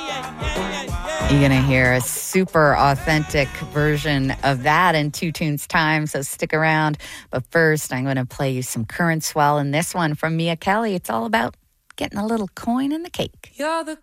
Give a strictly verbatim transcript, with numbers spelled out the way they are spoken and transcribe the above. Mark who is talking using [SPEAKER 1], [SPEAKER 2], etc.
[SPEAKER 1] You're going to hear a super authentic version of that in Two Tunes time, so stick around. But first, I'm going to play you some Current Swell, and this one from Mia Kelly. It's all about getting a little coin in the cake.
[SPEAKER 2] You're the